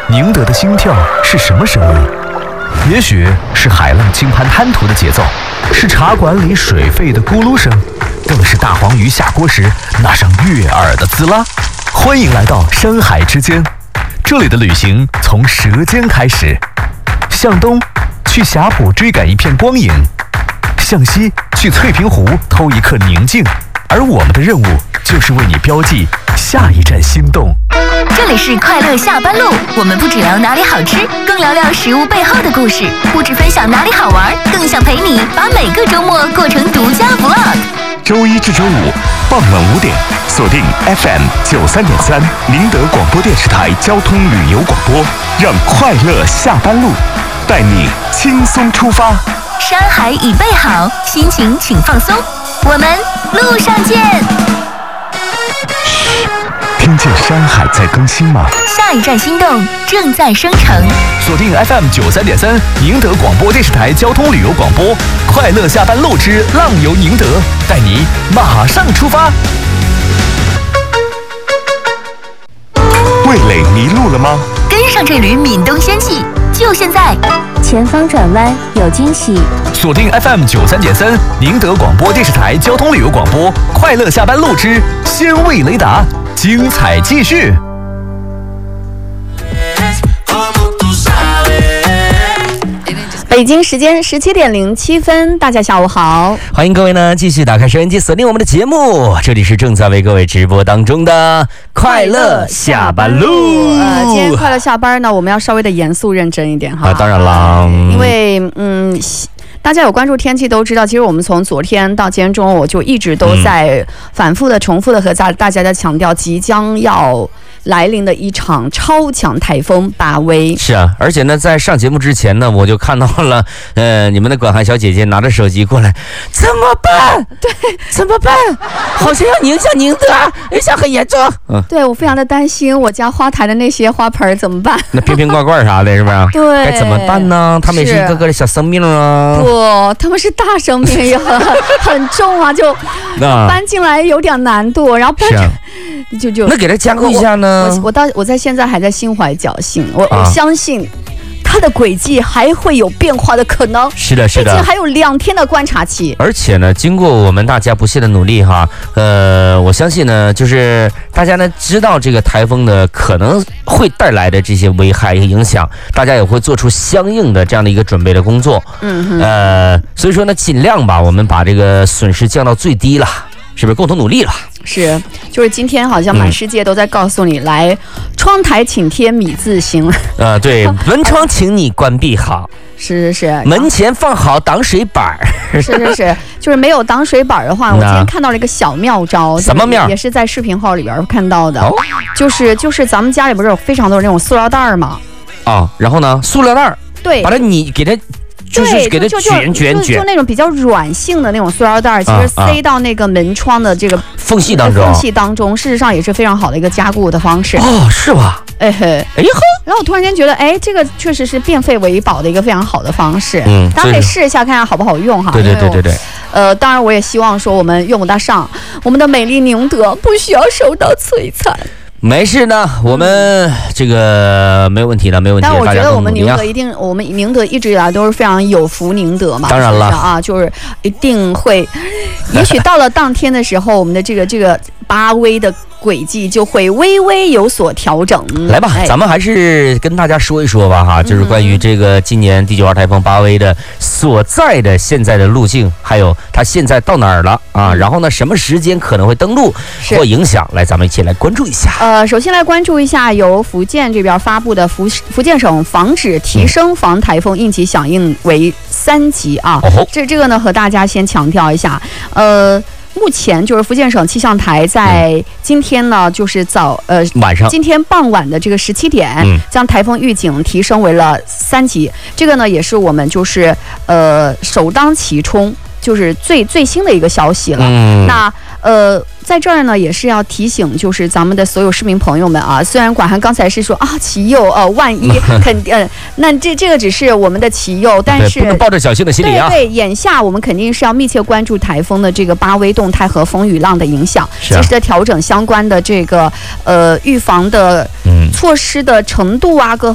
宁德的心跳是什么声音？也许是海浪轻拍滩涂的节奏，是茶馆里水沸的咕噜声，更是大黄鱼下锅时那声悦耳的滋啦。欢迎来到山海之间，这里的旅行从舌尖开始。向东，去霞浦追赶一片光影；向西，去翠屏湖偷一刻宁静。而我们的任务就是为你标记下一站心动。 这里是快乐下班路，我们不只聊哪里好吃，更聊聊食物背后的故事；不只分享哪里好玩，更想陪你把每个周末过成独家 vlog。 周一至周五傍晚5点，锁定 FM 93.3宁德广播电视台交通旅游广播，让快乐下班路带你轻松出发。 山海已备好，心情请放松，我们路上见。 听见山海在更新吗？ 下一站心动正在生成。 锁定 FM 93.3宁德广播电视台交通旅游广播，快乐下班路之浪游宁德，带你马上出发。 味蕾迷路了吗？ 跟上这缕闽东仙气，就现在！ 前方转弯有惊喜。 锁定 FM 93.3宁德广播电视台交通旅游广播，快乐下班路之鲜味雷达，精彩继续。 北京时间17点07分，大家下午好， 欢迎各位呢继续打开收音机，锁定我们的节目，这里是正在为各位直播当中的快乐下班路。 今天快乐下班呢，我们要稍微的严肃认真一点哈。 当然啦， 因为大家有关注天气都知道，其实我们从昨天到今天中午就一直都在反复的重复的和大家在强调即将要来临的一场超强台风巴威。 是啊，而且呢，在上节目之前呢，我就看到了，你们的管涵小姐姐拿着手机过来，怎么办？对，怎么办？好像要影响宁德，影响很严重。 对，我非常的担心我家花台的那些花盆怎么办？ 那瓶瓶罐罐啥的，是不是？ 对， 该怎么办呢？他们也是一个个的小生命啊。 不，他们是大生命，也很重啊，就搬进来有点难度，然后搬就那给他加固一下呢？ 我在现在还在心怀侥幸，我相信它的轨迹还会有变化的可能。 是的，是的， 毕竟还有2天的观察期。 而且呢，经过我们大家不懈的努力哈，我相信呢，就是大家呢知道这个台风的可能会带来的这些危害和影响，大家也会做出相应的这样的一个准备的工作。所以说呢，尽量吧，我们把这个损失降到最低了，是不是？共同努力了。 是，就是今天好像满世界都在告诉你，来窗台请贴米字形。 对，门窗请你关闭好。 是， 门前放好挡水板。 是，就是没有挡水板的话，我今天看到了一个小妙招。 什么妙？ 也是在视频号里边看到的。就是咱们家里不是有非常多那种塑料袋吗？ 然后呢，塑料袋， 对， 把它你给它。就是给它卷， 就那种比较软性的那种塑料袋，其实塞到那个门窗的这个缝隙当中， 事实上也是非常好的一个加固的方式。 是吧？ 然后我突然间觉得，这个确实是变废为宝的一个非常好的方式。大家可以试一下，看看好不好用哈。 对。 当然我也希望说我们用得上，我们的美丽宁德不需要受到摧残。 没事呢，我们这个没问题的，没问题。 但我觉得我们宁德一直以来都是非常有福宁德嘛。 当然了啊，就是一定会，也许到了当天的时候，我们的这个巴威的轨迹就会微微有所调整。 来吧，咱们还是跟大家说一说吧哈，就是关于这个今年第9号台风巴威的所在的现在的路径，还有它现在到哪儿了啊？然后呢，什么时间可能会登陆或影响？来，咱们一起来关注一下。 首先来关注一下由福建这边发布的福建省防止提升防台风应急响应为3级啊。这个呢和大家先强调一下，目前就是福建省气象台在今天呢，就是晚上，今天傍晚的这个17点，将台风预警提升为了3级。这个呢也是我们就是首当其冲，就是最新的一个消息了。那在这儿呢，也是要提醒，就是咱们的所有市民朋友们啊，虽然管涵刚才是说其右万一那这个只是我们的其右，但是不能抱着侥幸的心理啊。 对，眼下我们肯定是要密切关注台风的这个巴威动态和风雨浪的影响，及时的调整相关的这个预防的措施的程度啊，各